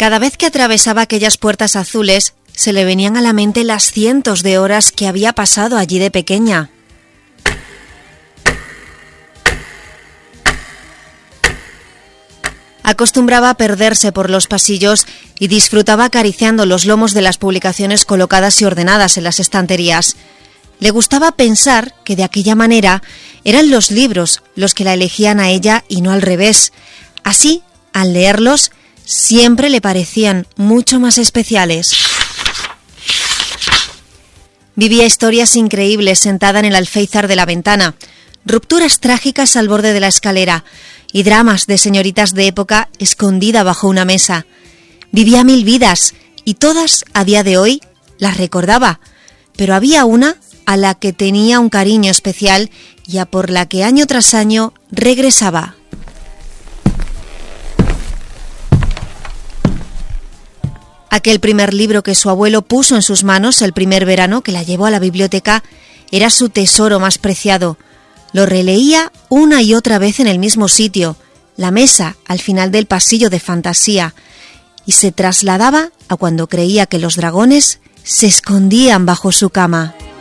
Cada vez que atravesaba aquellas puertas azules, se le venían a la mente las cientos de horas que había pasado allí de pequeña. Acostumbraba a perderse por los pasillos y disfrutaba acariciando los lomos de las publicaciones colocadas y ordenadas en las estanterías. Le gustaba pensar que de aquella manera eran los libros los que la elegían a ella y no al revés. Así, al leerlos, siempre le parecían mucho más especiales. Vivía historias increíbles sentada en el alféizar de la ventana, rupturas trágicas al borde de la escalera y dramas de señoritas de época escondida bajo una mesa. Vivía 1000 vidas y todas, a día de hoy, las recordaba, pero había una a la que tenía un cariño especial y a por la que año tras año regresaba. Aquel primer libro que su abuelo puso en sus manos el primer verano que la llevó a la biblioteca era su tesoro más preciado. Lo releía una y otra vez en el mismo sitio, la mesa al final del pasillo de fantasía, y se trasladaba a cuando creía que los dragones se escondían bajo su cama.